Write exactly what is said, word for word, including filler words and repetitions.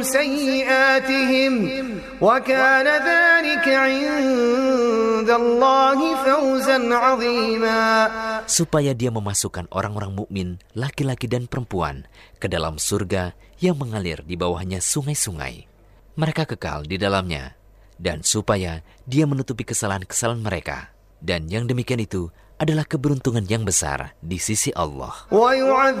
سيئاتهم وكان ذلك عند الله فوزا عظيما. Supaya dia memasukkan orang-orang mukmin, laki-laki dan perempuan, ke dalam surga yang mengalir di bawahnya sungai-sungai. Mereka kekal di dalamnya, dan supaya dia menutupi kesalahan-kesalahan mereka. Dan yang demikian itu adalah keberuntungan yang besar di sisi Allah.